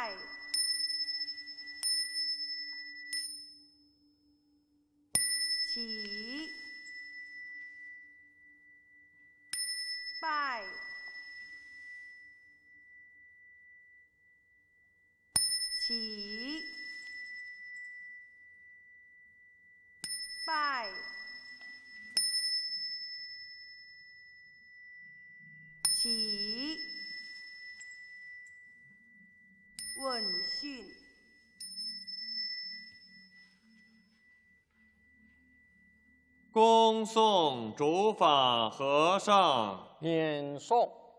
拜。起，拜，起，拜，起，问讯。 恭送主法和尚。 免送。